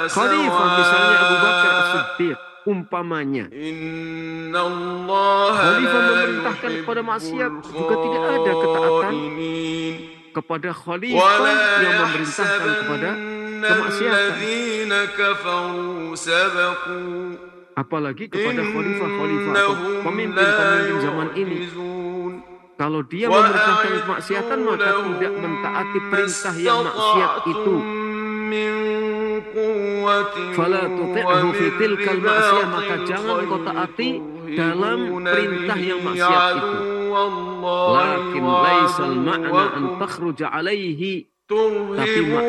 Khalifah misalnya Abu Bakar As-Siddiq, umpamanya Khalifah memerintahkan kepada maksiat, juga tidak ada ketaatan kepada Khalifah yang memerintahkan kepada kemaksiatan. Apalagi kepada khalifah-khalifah atau pemimpin-pemimpin zaman ini. Kalau dia memerintahkan kemaksiatan, maka tidak mentaati perintah yang maksiat itu. Fala tuti'hu fi tilkal ma'siyah, maka jangan kau taati dalam perintah yang maksiat itu. Lakin laisal ma'na an takhruja alaihi, tapi